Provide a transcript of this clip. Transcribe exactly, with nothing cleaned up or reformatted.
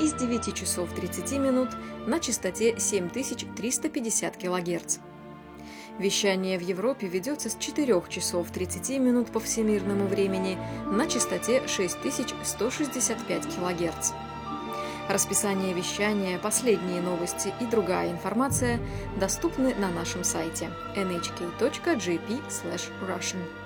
и с девяти часов тридцати минут на частоте семь тысяч триста пятьдесят килогерц. Вещание в Европе ведется с четырёх часов тридцати минут по всемирному времени на частоте шесть тысяч сто шестьдесят пять килогерц. Расписание вещания, последние новости и другая информация доступны на нашем сайте эн эйч кей точка джей пи слэш Russian.